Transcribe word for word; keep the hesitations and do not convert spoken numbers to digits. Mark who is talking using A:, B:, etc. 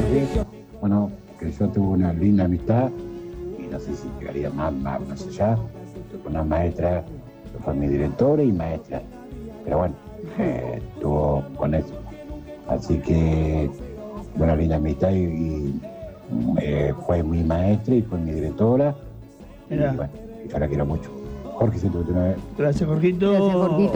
A: Jorge, bueno, que yo tuve una linda amistad y no sé si llegaría más, más, más allá. Una maestra que fue mi directora y maestra, pero bueno, eh, estuvo con eso. Así que una linda amistad y, y, eh, fue mi maestra y fue mi directora. Y
B: Mirá.
A: bueno, yo la quiero mucho. Jorge ciento veintinueve.
B: Gracias, Jorgito.
C: Gracias, Jorgito.